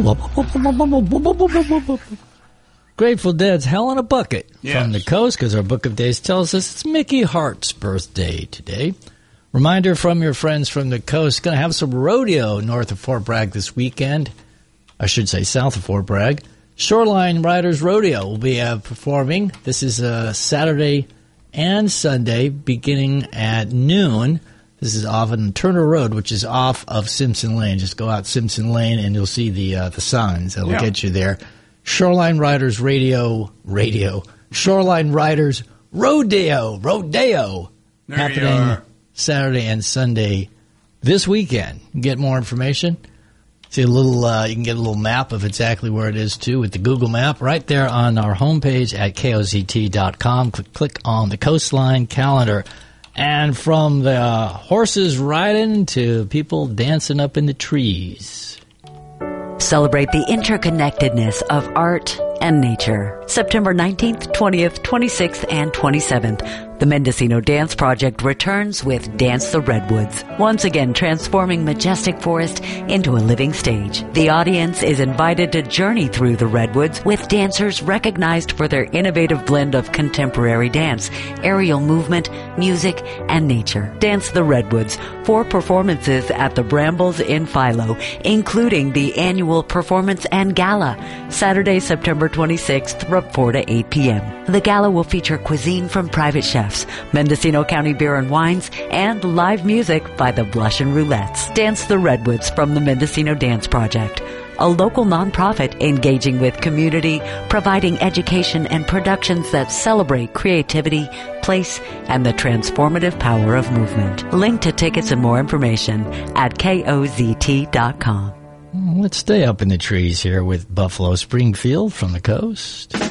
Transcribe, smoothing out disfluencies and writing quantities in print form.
Grateful Dead's Hell in a Bucket from the Yes. coast, because our Book of Days tells us it's Mickey Hart's birthday today. Reminder from your friends from the coast, going to have some rodeo north of Fort Bragg this weekend. I should say south of Fort Bragg. Shoreline Riders Rodeo will be performing. This is Saturday and Sunday beginning at noon. This is off on Turner Road, which is off of Simpson Lane. Just go out Simpson Lane and you'll see the signs that'll get you there. Shoreline Riders Shoreline Riders Rodeo There happening you are. Saturday and Sunday this weekend. Get more information. See a little. You can get a little map of exactly where it is too with the Google map right there on our homepage at kozt.com. Click on the coastline calendar, and from the horses riding to people dancing up in the trees. Celebrate the interconnectedness of art and nature. September 19th, 20th, 26th, and 27th. The Mendocino Dance Project returns with Dance the Redwoods, once again transforming majestic forest into a living stage. The audience is invited to journey through the Redwoods with dancers recognized for their innovative blend of contemporary dance, aerial movement, music, and nature. Dance the Redwoods, 4 performances at the Brambles in Philo, including the annual performance and gala, Saturday, September 26th from 4 to 8 p.m. The gala will feature cuisine from private chefs, Mendocino County Beer and Wines, and live music by the Blush and Roulettes. Dance the Redwoods from the Mendocino Dance Project, a local nonprofit engaging with community, providing education and productions that celebrate creativity, place, and the transformative power of movement. Link to tickets and more information at kozt.com. Let's stay up in the trees here with Buffalo Springfield from the coast.